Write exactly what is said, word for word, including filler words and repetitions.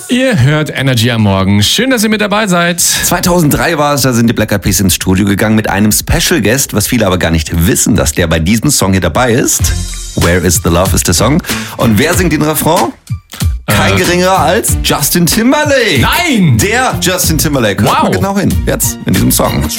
Ihr hört Energy am Morgen. Schön, dass ihr mit dabei seid. zweitausenddrei war es, da sind die Black Eyed Peas ins Studio gegangen mit einem Special Guest, was viele aber gar nicht wissen, dass der bei diesem Song hier dabei ist. Where is the Love ist der Song. Und wer singt den Refrain? Kein äh. geringerer als Justin Timberlake. Nein! Der Justin Timberlake. Hört wow. mal genau hin, jetzt in diesem Song.